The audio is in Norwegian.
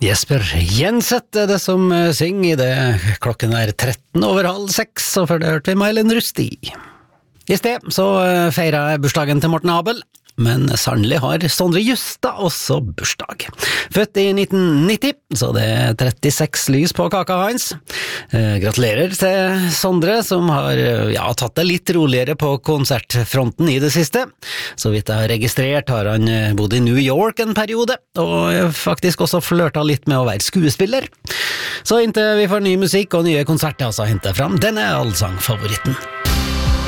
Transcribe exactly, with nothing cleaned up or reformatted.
Jesper Jenseth er det som synger i det. Klokken er tretten over halv seks, og før det hørte vi Mailen Rusti. I sted så feiret jeg bursdagen til Morten Abel, men sannelig har Sondre Justad også bursdag. Født i nitten nitti, så det er trettiseks lys på kaka hans. Eh, gratulerer til Sondre, som har ja, tatt det litt roligere på konsertfronten i det siste. Så vidt jeg har registrert har han bodd i New York en periode, og faktisk også flørta litt med å være skuespiller. Så inntil vi får ny musikk og nye konserter, så henter jeg fram denne allsangfavoritten.